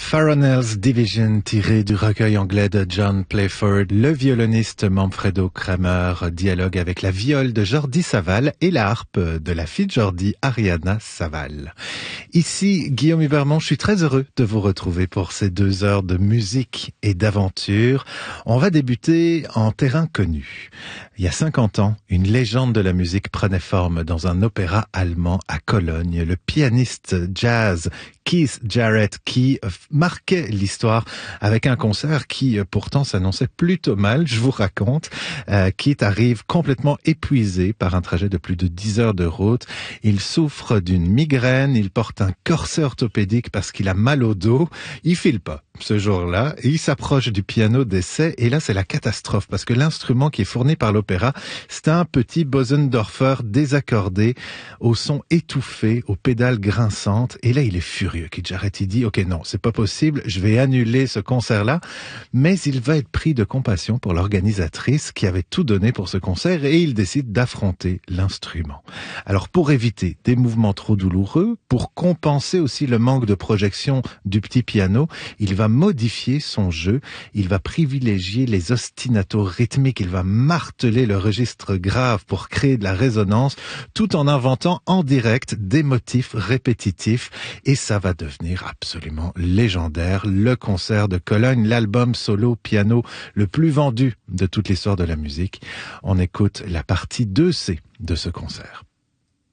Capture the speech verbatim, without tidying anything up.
Faronel's Division, tiré du recueil anglais de John Playford. Le violoniste Manfredo Kramer dialogue avec la viole de Jordi Savall et la harpe de la fille de Jordi, Ariana Savall. Ici, Guillaume Hubermont, je suis très heureux de vous retrouver pour ces deux heures de musique et d'aventure. On va débuter en terrain connu. Il y a cinquante ans, une légende de la musique prenait forme dans un opéra allemand à Cologne. Le pianiste jazz Keith Jarrett qui marquait l'histoire avec un concert qui pourtant s'annonçait plutôt mal, je vous raconte. Euh, Keith arrive complètement épuisé par un trajet de plus de dix heures de route. Il souffre d'une migraine, il porte un corset orthopédique parce qu'il a mal au dos. Il file pas ce jour-là, et il s'approche du piano d'essai, et là c'est la catastrophe, parce que l'instrument qui est fourni par l'opéra, c'est un petit Bosendorfer désaccordé, au son étouffé, aux pédales grinçantes, et là il est furieux. Keith Jarrett, il dit, ok non, c'est pas possible, je vais annuler ce concert-là, mais il va être pris de compassion pour l'organisatrice qui avait tout donné pour ce concert, et il décide d'affronter l'instrument. Alors pour éviter des mouvements trop douloureux, pour compenser aussi le manque de projection du petit piano, il va modifier son jeu, il va privilégier les ostinatos rythmiques, il va marteler le registre grave pour créer de la résonance, tout en inventant en direct des motifs répétitifs, et ça va devenir absolument légendaire. Le concert de Cologne, l'album solo piano le plus vendu de toute l'histoire de la musique. On écoute la partie deux C de ce concert.